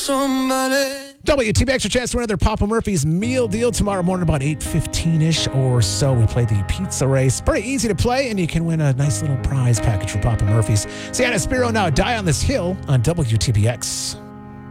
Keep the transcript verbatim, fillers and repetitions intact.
somebody. W T B X, your chance to win another Papa Murphy's meal deal tomorrow morning about eight fifteen-ish or so. We play the pizza race. Pretty easy to play, and you can win a nice little prize package from Papa Murphy's. Sienna Spiro now, Die on This Hill on W T B X.